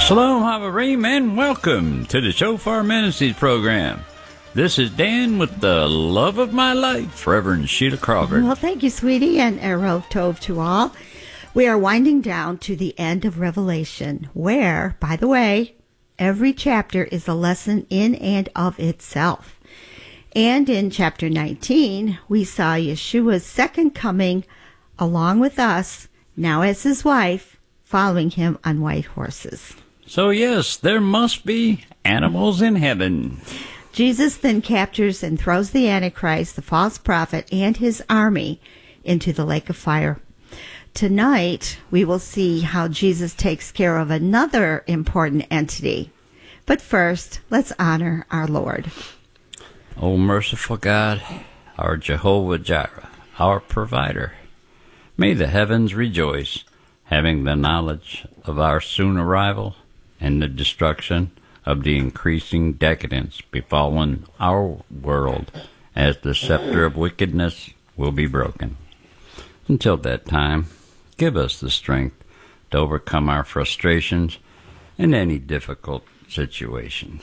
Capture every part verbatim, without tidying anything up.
Shalom Havarim, and welcome to the Shofar Ministries program. This is Dan with the love of my life, Reverend Sheila Crawford. Well, thank you, sweetie, and Erev Tov to all. We are winding down to the end of Revelation, where, by the way, every chapter is a lesson in and of itself. And in chapter nineteen, we saw Yeshua's second coming along with us, now as his wife, following him on white horses. So yes, there must be animals in heaven. Jesus then captures and throws the Antichrist, the false prophet, and his army into the lake of fire. Tonight, we will see how Jesus takes care of another important entity. But first, let's honor our Lord. O merciful God, our Jehovah Jireh, our provider, may the heavens rejoice, having the knowledge of our soon arrival and the destruction of the increasing decadence befallen our world, as the scepter of wickedness will be broken. Until that time, give us the strength to overcome our frustrations in any difficult situations.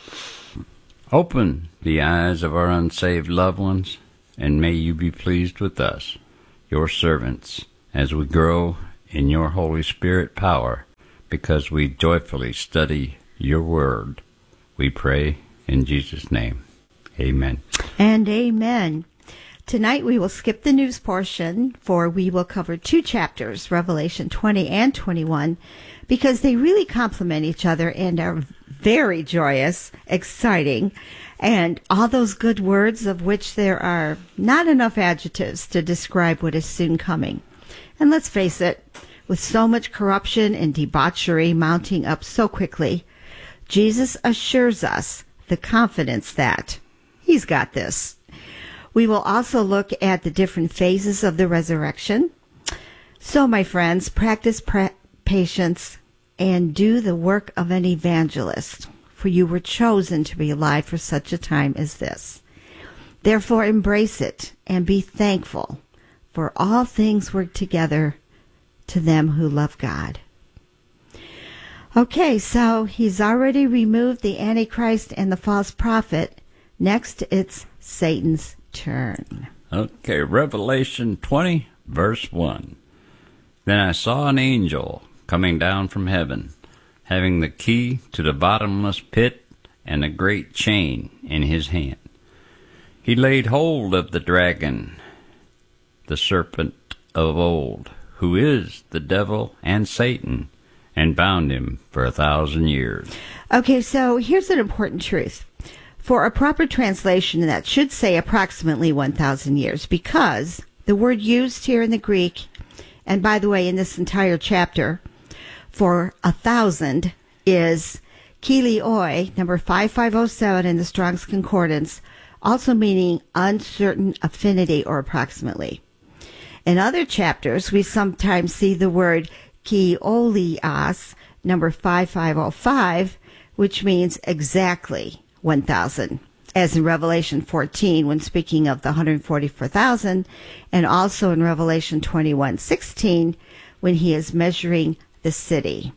Open the eyes of our unsaved loved ones, and may you be pleased with us, your servants, as we grow in your Holy Spirit power, because we joyfully study your word. We pray in Jesus' name. Amen. And amen. Tonight we will skip the news portion, for we will cover two chapters, Revelation twenty and twenty-one, because they really complement each other and are very joyous, exciting, and all those good words of which there are not enough adjectives to describe what is soon coming. And let's face it, with so much corruption and debauchery mounting up so quickly, Jesus assures us the confidence that he's got this. We will also look at the different phases of the resurrection. So, my friends, practice pra- patience and do the work of an evangelist, for you were chosen to be alive for such a time as this. Therefore, embrace it and be thankful, for all things work together to them who love God. Okay, so he's already removed the Antichrist and the false prophet. Next, it's Satan's turn. Okay, Revelation twenty, verse one. Then I saw an angel coming down from heaven, having the key to the bottomless pit and a great chain in his hand. He laid hold of the dragon, the serpent of old, who is the devil and Satan, and bound him for a thousand years. Okay, so here's an important truth. For a proper translation, that should say approximately one thousand years, because the word used here in the Greek, and by the way, in this entire chapter, for a thousand is kilioi, number five five oh seven in the Strong's Concordance, also meaning uncertain affinity or approximately. In other chapters, we sometimes see the word kiolias, number five five oh five, which means exactly one thousand, as in Revelation fourteen when speaking of the one hundred forty-four thousand, and also in Revelation twenty-one sixteen when he is measuring the city.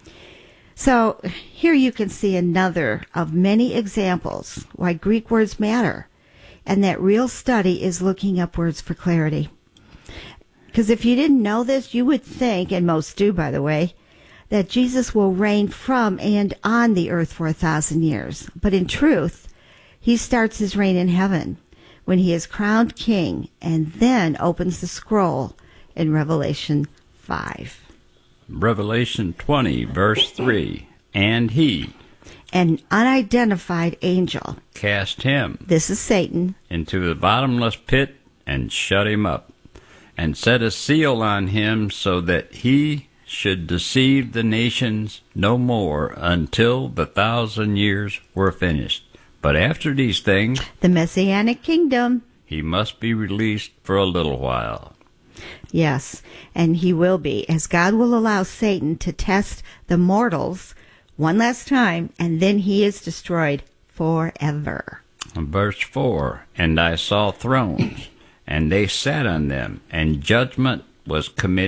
So here you can see another of many examples why Greek words matter, and that real study is looking up words for clarity. Because if you didn't know this, you would think, and most do, by the way, that Jesus will reign from and on the earth for a thousand years. But in truth, he starts his reign in heaven when he is crowned king and then opens the scroll in Revelation five. Revelation twenty, verse three. And he, an unidentified angel, cast him, this is Satan, into the bottomless pit and shut him up, and set a seal on him so that he should deceive the nations no more until the thousand years were finished. But after these things, the Messianic kingdom, he must be released for a little while. Yes, and he will be, as God will allow Satan to test the mortals one last time, and then he is destroyed forever. Verse four, and I saw thrones, and they sat on them, and judgment was committed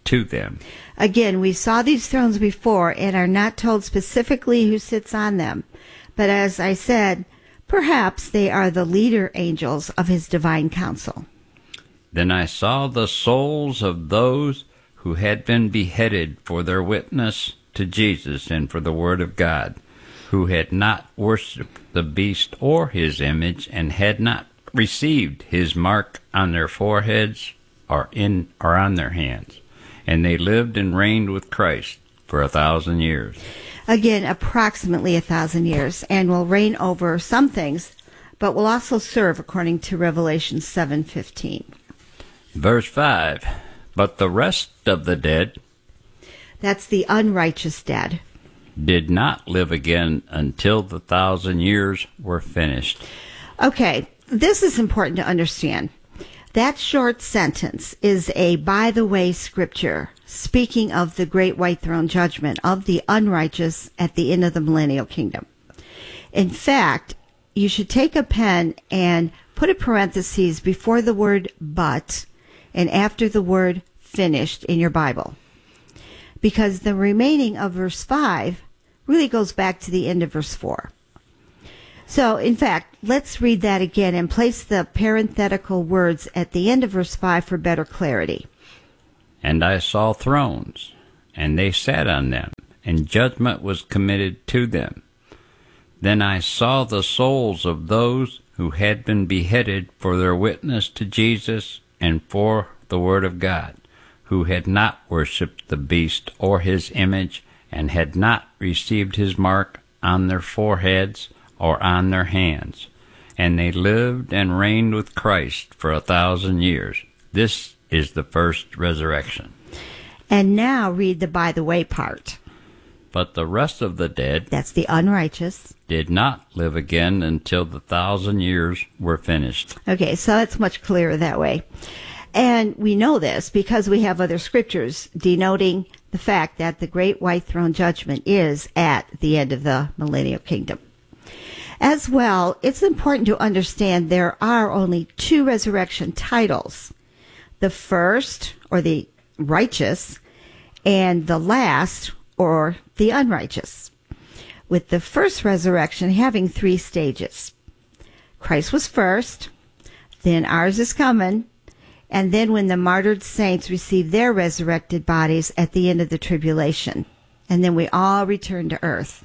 to them. Again, we saw these thrones before and are not told specifically who sits on them. But as I said, perhaps they are the leader angels of his divine council. Then I saw the souls of those who had been beheaded for their witness to Jesus and for the word of God, who had not worshipped the beast or his image, and had not received his mark on their foreheads or in or on their hands. And they lived and reigned with Christ for a thousand years. Again, approximately a thousand years, and will reign over some things, but will also serve according to Revelation seven fifteen. Verse five, but the rest of the dead, that's the unrighteous dead, did not live again until the thousand years were finished. Okay, this is important to understand. That short sentence is a by-the-way scripture speaking of the great white throne judgment of the unrighteous at the end of the millennial kingdom. In fact, you should take a pen and put a parenthesis before the word but and after the word finished in your Bible, because the remaining of verse five really goes back to the end of verse four. So, in fact, let's read that again and place the parenthetical words at the end of verse five for better clarity. And I saw thrones, and they sat on them, and judgment was committed to them. Then I saw the souls of those who had been beheaded for their witness to Jesus and for the word of God, who had not worshipped the beast or his image, and had not received his mark on their foreheads or on their hands. And they lived and reigned with Christ for a thousand years. This is the first resurrection. And now read the by the way part. But the rest of the dead, that's the unrighteous, did not live again until the thousand years were finished. Okay, so it's much clearer that way. And we know this because we have other scriptures denoting the fact that the great white throne judgment is at the end of the millennial kingdom. As well, it's important to understand there are only two resurrection titles. The first, or the righteous, and the last, or the unrighteous, with the first resurrection having three stages. Christ was first, then ours is coming, and then when the martyred saints receive their resurrected bodies at the end of the tribulation, and then we all return to earth.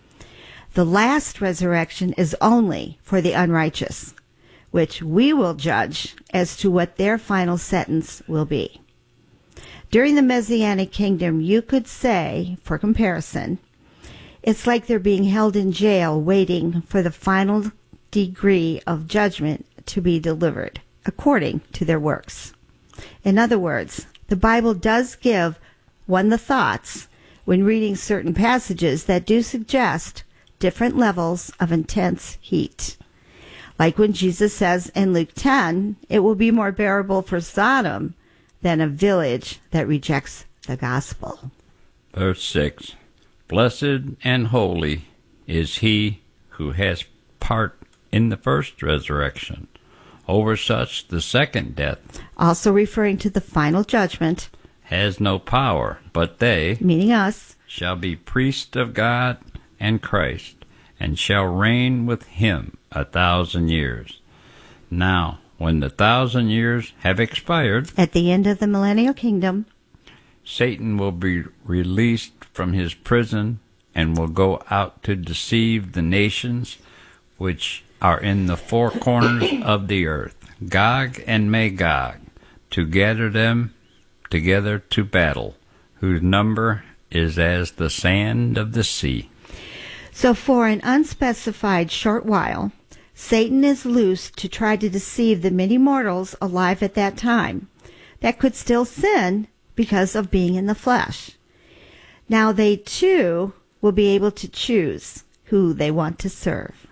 The last resurrection is only for the unrighteous, which we will judge as to what their final sentence will be. During the Messianic kingdom, you could say, for comparison, it's like they're being held in jail waiting for the final degree of judgment to be delivered, according to their works. In other words, the Bible does give one the thoughts when reading certain passages that do suggest different levels of intense heat. Like when Jesus says in Luke ten, it will be more bearable for Sodom than a village that rejects the gospel. Verse six, blessed and holy is he who has part in the first resurrection. Over such the second death, also referring to the final judgment, has no power, but they, meaning us, shall be priests of God and Christ, and shall reign with him a thousand years. Now, when the thousand years have expired, at the end of the millennial kingdom, Satan will be released from his prison and will go out to deceive the nations which are in the four corners of the earth, Gog and Magog, to gather them together to battle, whose number is as the sand of the sea. So for an unspecified short while, Satan is loosed to try to deceive the many mortals alive at that time that could still sin because of being in the flesh. Now they too will be able to choose who they want to serve.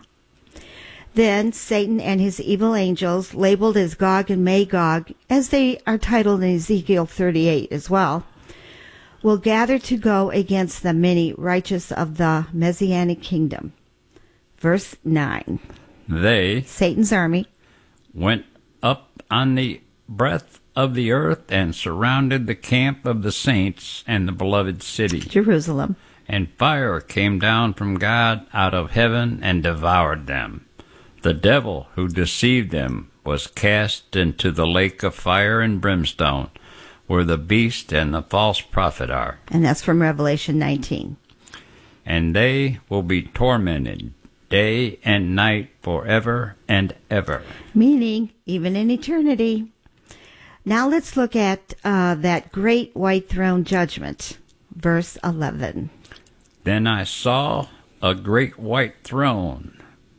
Then Satan and his evil angels, labeled as Gog and Magog, as they are titled in Ezekiel thirty-eight as well, will gather to go against the many righteous of the Messianic kingdom. Verse nine. They, Satan's army, went up on the breath of the earth and surrounded the camp of the saints and the beloved city. Jerusalem. And fire came down from God out of heaven and devoured them. The devil who deceived them was cast into the lake of fire and brimstone, where the beast and the false prophet are. And that's from Revelation nineteen. And they will be tormented day and night forever and ever. Meaning, even in eternity. Now let's look at uh, that great white throne judgment. Verse eleven. Then I saw a great white throne,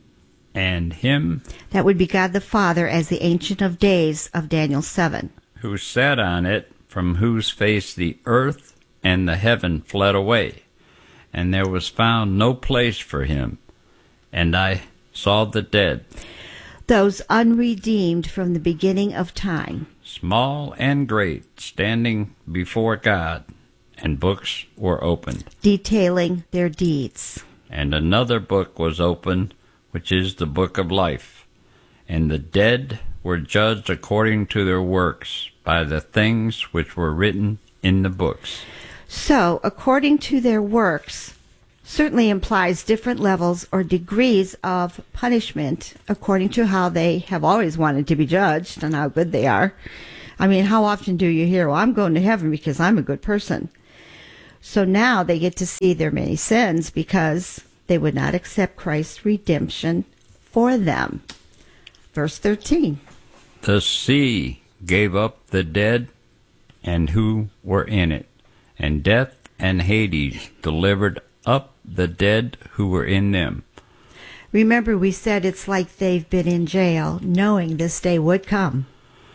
and him That would be God the Father as the Ancient of Days of Daniel seven. who sat on it, from whose face the earth and the heaven fled away, and there was found no place for him. And I saw the dead, Those unredeemed from the beginning of time. small and great, standing before God, and books were opened. Detailing their deeds. And another book was opened, which is the book of life. And the dead were judged according to their works, by the things which were written in the books. So, according to their works, certainly implies different levels or degrees of punishment according to how they have always wanted to be judged and how good they are. I mean, how often do you hear, well, I'm going to heaven because I'm a good person? So now they get to see their many sins because they would not accept Christ's redemption for them. Verse thirteen. The sea gave up the dead and who were in it, and death and Hades delivered up the dead who were in them. Remember, we said it's like they've been in jail, knowing this day would come.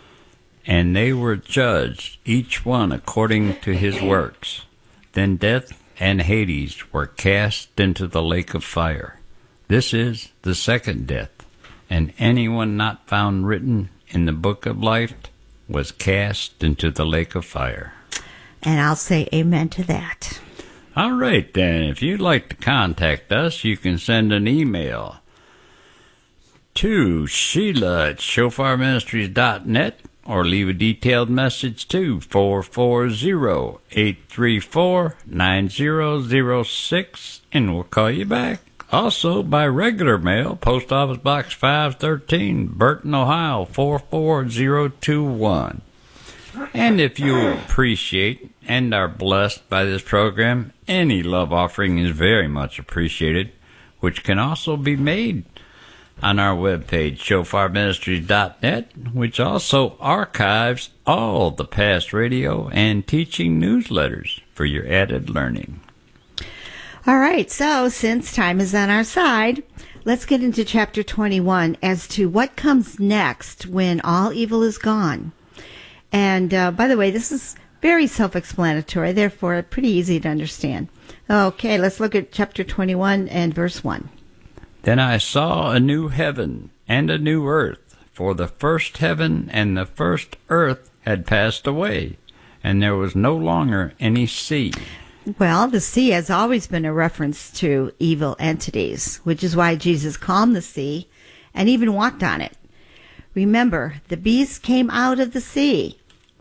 And they were judged, each one according to his works. Then death and Hades were cast into the lake of fire. This is the second death, and anyone not found written in the book of life was cast into the lake of fire. And I'll say amen to that. All right, then. If you'd like to contact us, you can send an email to Sheila at shofar ministries dot net or leave a detailed message to four four zero, eight three four, nine zero zero six, and we'll call you back. Also, by regular mail, Post Office Box five thirteen, Burton, Ohio, four four zero two one. And if you appreciate and are blessed by this program, any love offering is very much appreciated, which can also be made on our webpage, shofar ministries dot net, which also archives all the past radio and teaching newsletters for your added learning. All right, so since time is on our side, let's get into chapter twenty-one as to what comes next when all evil is gone. And uh, by the way, this is very self-explanatory, therefore pretty easy to understand. Okay, let's look at chapter twenty-one and verse one. Then I saw a new heaven and a new earth, for the first heaven and the first earth had passed away, and there was no longer any sea. Well, the sea has always been a reference to evil entities, which is why Jesus calmed the sea and even walked on it. Remember, the beast came out of the sea.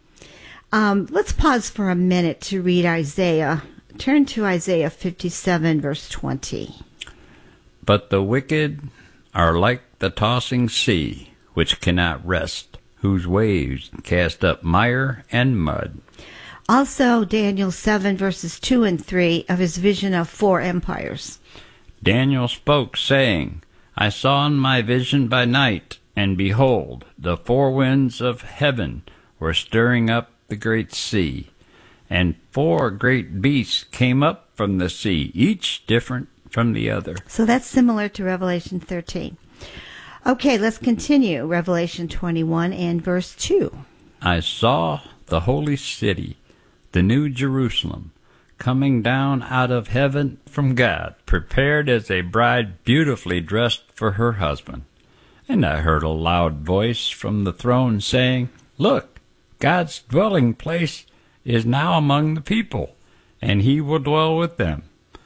Um, let's pause for a minute to read Isaiah. Turn to Isaiah fifty-seven, verse twenty. But the wicked are like the tossing sea, which cannot rest, whose waves cast up mire and mud. Also, Daniel seven, verses two and three of his vision of four empires. Daniel spoke, saying, I saw in my vision by night, and behold, the four winds of heaven were stirring up the great sea, and four great beasts came up from the sea, each different from the other. So that's similar to Revelation thirteen. Okay, let's continue. Revelation twenty-one and verse two. I saw the holy city, the new Jerusalem, coming down out of heaven from God, prepared as a bride beautifully dressed for her husband. And I heard a loud voice from the throne saying, Look, God's dwelling place is now among the people, and he will dwell with them.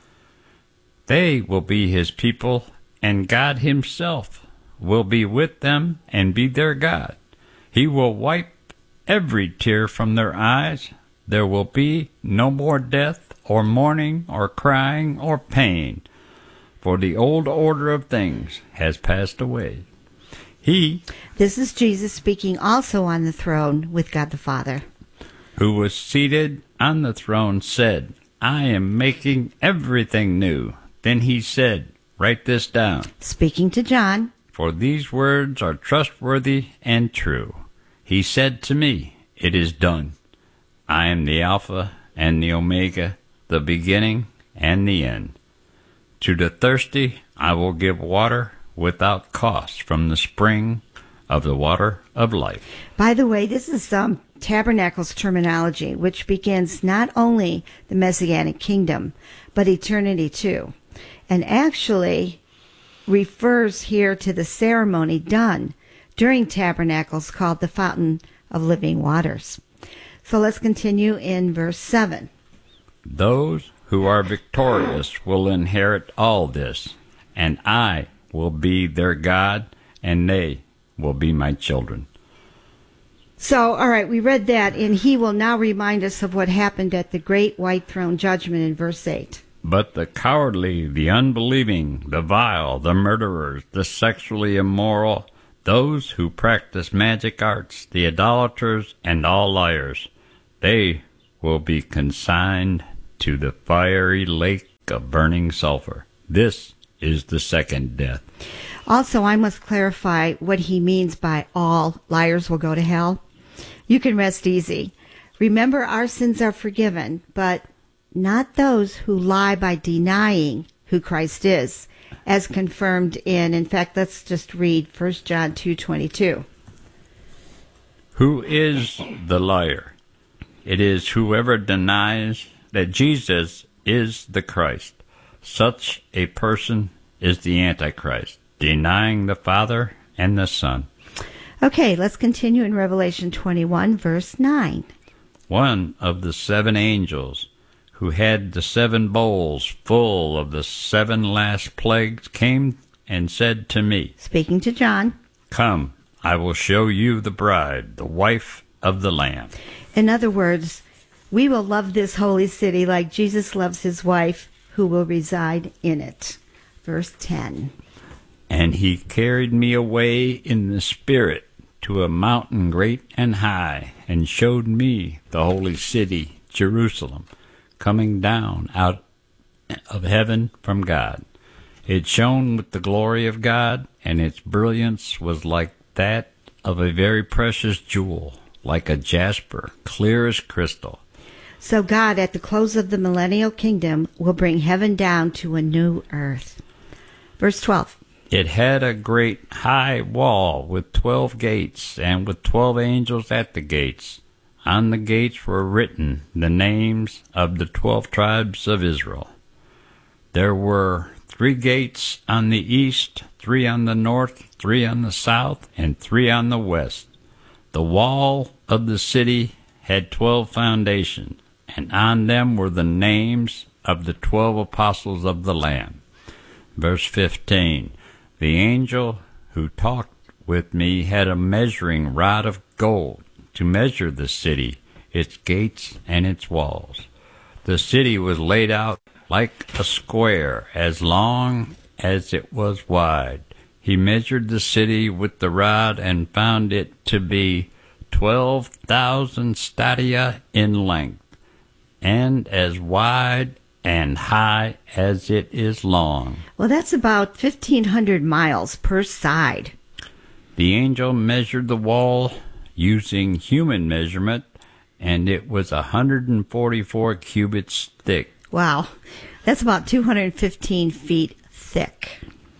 They will be his people, and God himself will be with them and be their God. He will wipe every tear from their eyes. There will be no more death, or mourning, or crying, or pain, for the old order of things has passed away. He, this is Jesus speaking also on the throne with God the Father, who was seated on the throne, said, I am making everything new. Then he said, write this down. Speaking to John, for these words are trustworthy and true. He said to me, it is done. I am the Alpha and the Omega, the beginning and the end. To the thirsty I will give water without cost from the spring of the water of life. By the way, this is um, Tabernacles terminology, which begins not only the Messianic kingdom, but eternity too, and actually refers here to the ceremony done during Tabernacles called the Fountain of Living Waters. So let's continue in verse seven. Those who are victorious will inherit all this, and I will be their God, and they will be my children. So, all right, we read that, and he will now remind us of what happened at the great white throne judgment in verse eight. But the cowardly, the unbelieving, the vile, the murderers, the sexually immoral, those who practice magic arts, the idolaters, and all liars, they will be consigned to the fiery lake of burning sulfur. This is the second death. Also, I must clarify what he means by all liars will go to hell. You can rest easy. Remember, our sins are forgiven, but not those who lie by denying who Christ is, as confirmed in, in fact, let's just read First John two twenty-two. Who is the liar? It is whoever denies that Jesus is the Christ. Such a person is the Antichrist, denying the Father and the Son. Okay, let's continue in Revelation twenty-one, verse nine. One of the seven angels who had the seven bowls full of the seven last plagues came and said to me, speaking to John, come, I will show you the bride, the wife of the Lamb. In other words, we will love this holy city like Jesus loves his wife, who will reside in it. Verse ten. And he carried me away in the Spirit to a mountain great and high, and showed me the holy city, Jerusalem, coming down out of heaven from God. It shone with the glory of God, and its brilliance was like that of a very precious jewel, like a jasper, clear as crystal. So God, at the close of the millennial kingdom, will bring heaven down to a new earth. Verse twelve. It had a great high wall with twelve gates, and with twelve angels at the gates. On the gates were written the names of the twelve tribes of Israel. There were three gates on the east, three on the north, three on the south, and three on the west. The wall of the city had twelve foundations, and on them were the names of the twelve apostles of the Lamb. Verse fifteen. The angel who talked with me had a measuring rod of gold to measure the city, its gates, and its walls. The city was laid out like a square, as long as it was wide. He measured the city with the rod and found it to be twelve thousand stadia in length, and as wide and high as it is long. Well, that's about fifteen hundred miles per side. The angel measured the wall using human measurement, and it was one hundred forty-four cubits thick. Wow, that's about two hundred fifteen feet thick.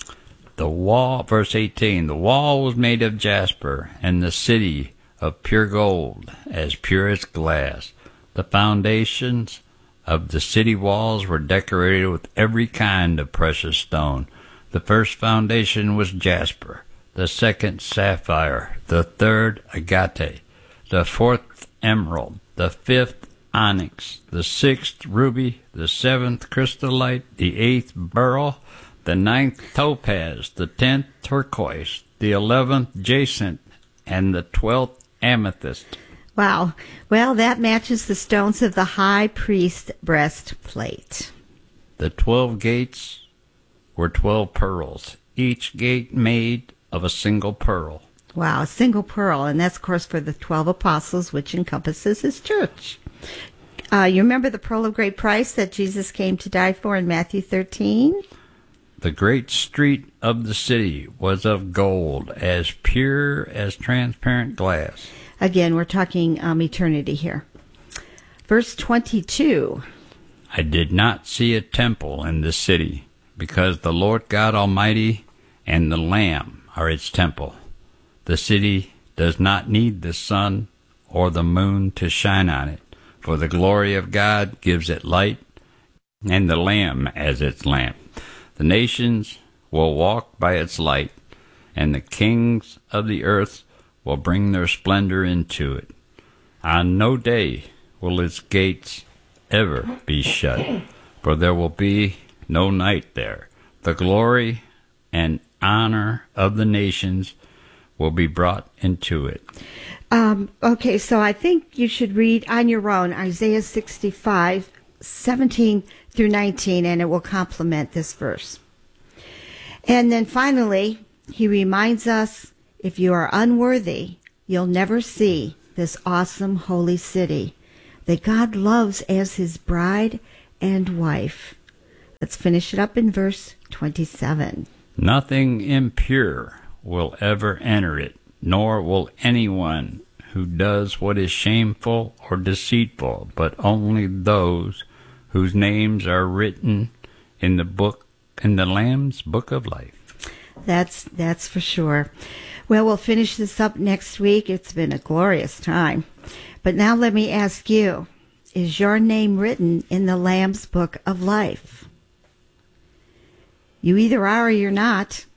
The wall, verse eighteen, the wall was made of jasper, and the city of pure gold, as pure as glass. The foundations of the city walls were decorated with every kind of precious stone. The first foundation was jasper, the second sapphire, the third agate, the fourth emerald, the fifth onyx, the sixth ruby, the seventh chrysolite, the eighth beryl, the ninth topaz, the tenth turquoise, the eleventh jacinth, and the twelfth amethyst. Wow. Well, that matches the stones of the high priest breastplate. The twelve gates were twelve pearls, each gate made of a single pearl. Wow, a single pearl, and that's, of course, for the twelve apostles, which encompasses his church. Uh, you remember the pearl of great price that Jesus came to die for in Matthew thirteen? The great street of the city was of gold, as pure as transparent glass. Again, we're talking um, eternity here. Verse twenty-two. I did not see a temple in the city, because the Lord God Almighty and the Lamb are its temple. The city does not need the sun or the moon to shine on it, for the glory of God gives it light, and the Lamb as its lamp. The nations will walk by its light, and the kings of the earth will bring their splendor into it. On no day will its gates ever be shut, for there will be no night there. The glory and honor of the nations will be brought into it. Um, okay, so I think you should read on your own Isaiah sixty-five, seventeen through nineteen, and it will complement this verse. And then finally, he reminds us, if you are unworthy, you'll never see this awesome holy city that God loves as his bride and wife. Let's finish it up in verse twenty-seven. Nothing impure will ever enter it, nor will anyone who does what is shameful or deceitful, but only those whose names are written in the book, in the Lamb's book of life. That's that's for sure. Well, we'll finish this up next week. It's been a glorious time. But now let me ask you, is your name written in the Lamb's book of life? You either are or you're not.